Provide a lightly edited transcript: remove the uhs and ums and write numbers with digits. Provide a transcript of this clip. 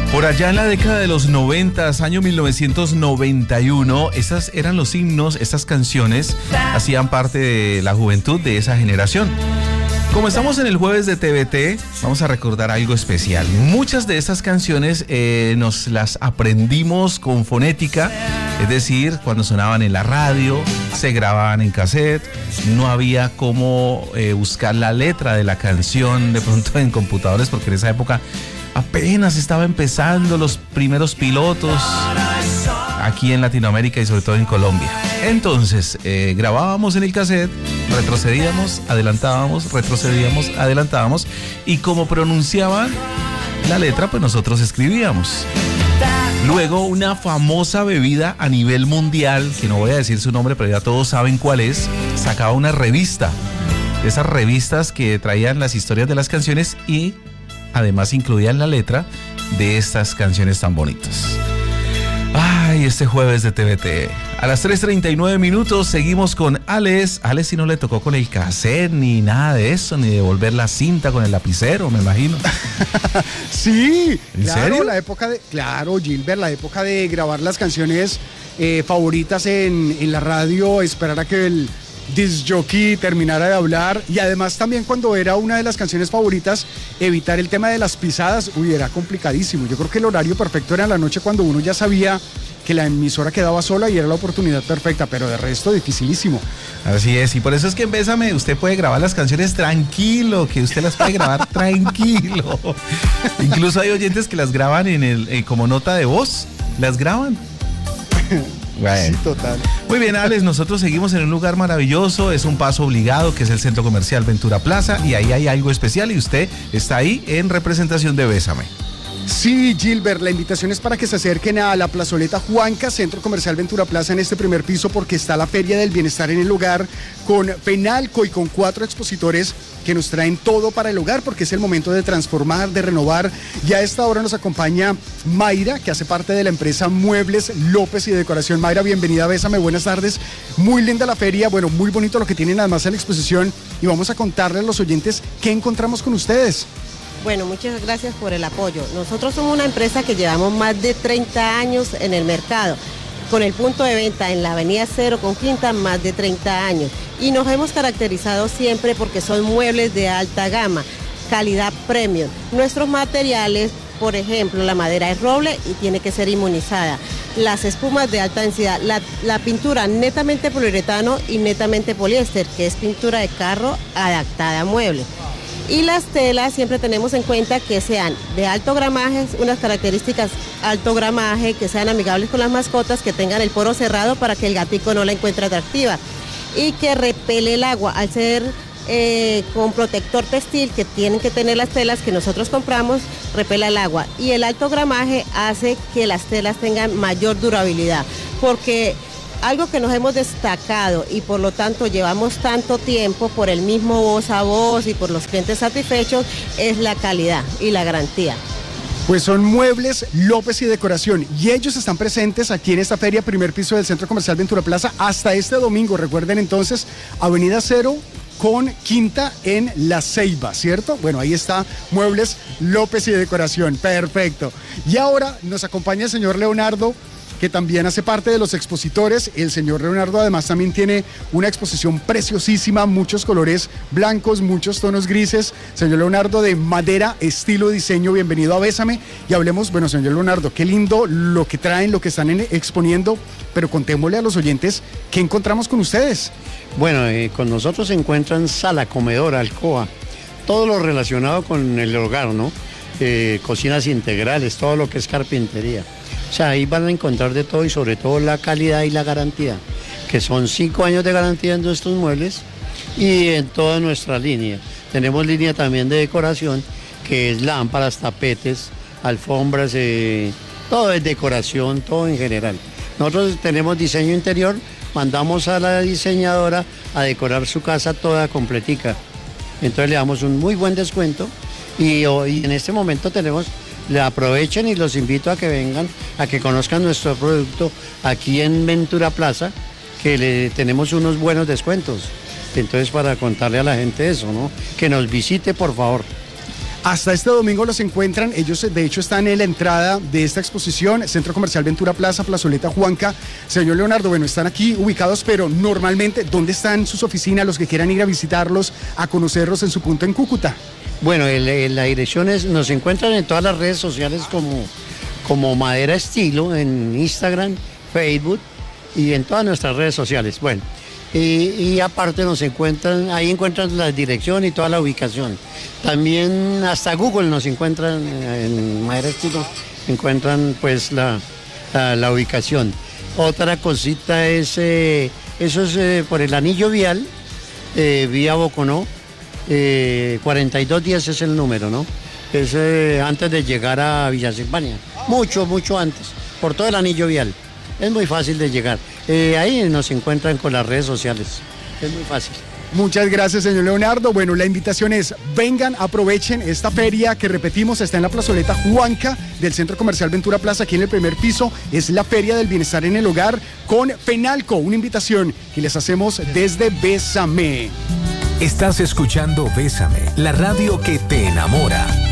Por allá en la década de los 90, año 1991, esas eran los himnos, estas canciones hacían parte de la juventud de esa generación. Como estamos en el jueves de TVT, vamos a recordar algo especial. Muchas de estas canciones nos las aprendimos con fonética, es decir, cuando sonaban en la radio, se grababan en cassette, no había cómo buscar la letra de la canción de pronto en computadores, porque en esa época apenas estaba empezando los primeros pilotos aquí en Latinoamérica y sobre todo en Colombia. Entonces, grabábamos en el cassette, retrocedíamos, adelantábamos, retrocedíamos, adelantábamos, y como pronunciaban la letra, pues nosotros escribíamos. Luego, una famosa bebida a nivel mundial, que no voy a decir su nombre, pero ya todos saben cuál es, sacaba una revista. Esas revistas que traían las historias de las canciones y además incluían la letra de estas canciones tan bonitas. Ay, este jueves de TVT. A las 3:39 minutos seguimos con Alex. Alex, si no le tocó con el cassette ni nada de eso, ni devolver la cinta con el lapicero, me imagino. Sí, ¿En claro, serio? Claro, Gilbert, la época de grabar las canciones favoritas en la radio, esperar a que el disc jockey terminara de hablar, y además también cuando era una de las canciones favoritas, evitar el tema de las pisadas. Uy, era complicadísimo. Yo creo que el horario perfecto era en la noche, cuando uno ya sabía que la emisora quedaba sola y era la oportunidad perfecta, pero de resto dificilísimo. Así es, y por eso es que en Bésame usted puede grabar las canciones tranquilo, que usted las puede grabar tranquilo. Incluso hay oyentes que las graban como nota de voz, las graban. Bueno. Sí, total. Muy bien, Alex, nosotros seguimos en un lugar maravilloso, es un paso obligado, que es el Centro Comercial Ventura Plaza, y ahí hay algo especial y usted está ahí en representación de Bésame. Sí, Gilbert, la invitación es para que se acerquen a la plazoleta Juanca, Centro Comercial Ventura Plaza, en este primer piso, porque está la Feria del Bienestar en el Hogar con Fenalco y con 4 expositores que nos traen todo para el hogar, porque es el momento de transformar, de renovar. Y a esta hora nos acompaña Mayra, que hace parte de la empresa Muebles López y Decoración. Mayra, bienvenida a Bésame, buenas tardes. Muy linda la feria, bueno, muy bonito lo que tienen además en la exposición, y vamos a contarle a los oyentes qué encontramos con ustedes. Bueno, muchas gracias por el apoyo. Nosotros somos una empresa que llevamos más de 30 años en el mercado, con el punto de venta en la Avenida Cero con Quinta, más de 30 años. Y nos hemos caracterizado siempre porque son muebles de alta gama, calidad premium. Nuestros materiales, por ejemplo, la madera es roble y tiene que ser inmunizada. Las espumas de alta densidad, la pintura netamente poliuretano y netamente poliéster, que es pintura de carro adaptada a muebles. Y las telas siempre tenemos en cuenta que sean de alto gramaje, unas características alto gramaje, que sean amigables con las mascotas, que tengan el poro cerrado para que el gatico no la encuentre atractiva, y que repele el agua. Al ser con protector textil que tienen que tener las telas que nosotros compramos, repela el agua. Y el alto gramaje hace que las telas tengan mayor durabilidad, porque algo que nos hemos destacado y por lo tanto llevamos tanto tiempo por el mismo voz a voz y por los clientes satisfechos es la calidad y la garantía. Pues son Muebles López y Decoración, y ellos están presentes aquí en esta feria, primer piso del Centro Comercial Ventura Plaza, hasta este domingo. Recuerden entonces, Avenida Cero con Quinta en La Ceiba, ¿cierto? Bueno, ahí está Muebles López y Decoración, perfecto. Y ahora nos acompaña el señor Leonardo, que también hace parte de los expositores. El señor Leonardo además también tiene una exposición preciosísima, muchos colores blancos, muchos tonos grises. Señor Leonardo, de madera, estilo, diseño, bienvenido a Bésame. Y hablemos, bueno, señor Leonardo, qué lindo lo que traen, lo que están exponiendo, pero contémosle a los oyentes qué encontramos con ustedes. Bueno, con nosotros se encuentran sala, comedor, alcoba, todo lo relacionado con el hogar, ¿no? Cocinas integrales, todo lo que es carpintería. O sea, ahí van a encontrar de todo, y sobre todo la calidad y la garantía, que son 5 años de garantía en nuestros muebles y en toda nuestra línea. Tenemos línea también de decoración, que es lámparas, tapetes, alfombras, todo es decoración, todo en general. Nosotros tenemos diseño interior, mandamos a la diseñadora a decorar su casa toda completica. Entonces le damos un muy buen descuento, y en este momento le aprovechen, y los invito a que vengan, a que conozcan nuestro producto aquí en Ventura Plaza, que le tenemos unos buenos descuentos. Entonces, para contarle a la gente eso, ¿no? Que nos visite, por favor. Hasta este domingo los encuentran, ellos de hecho están en la entrada de esta exposición, Centro Comercial Ventura Plaza, Plazoleta Juanca. Señor Leonardo, bueno, están aquí ubicados, pero normalmente, ¿dónde están sus oficinas, los que quieran ir a visitarlos, a conocerlos en su punto en Cúcuta? Bueno, la dirección es, nos encuentran en todas las redes sociales como Madera Estilo, en Instagram, Facebook y en todas nuestras redes sociales. Bueno, y aparte nos encuentran, ahí encuentran la dirección y toda la ubicación. También hasta Google nos encuentran, en Madera Estilo, encuentran pues la ubicación. Otra cosita es, eso es por el anillo vial, vía Boconó, 4210 es el número, ¿no? Es antes de llegar a Villa Silvania, mucho antes, por todo el anillo vial. Es muy fácil de llegar. Ahí nos encuentran con las redes sociales. Es muy fácil. Muchas gracias, señor Leonardo. Bueno, la invitación es, vengan, aprovechen esta feria que repetimos, está en la plazoleta Juanca del Centro Comercial Ventura Plaza, aquí en el primer piso. Es la Feria del Bienestar en el Hogar con Fenalco, una invitación que les hacemos desde Bésame. Estás escuchando Bésame, la radio que te enamora.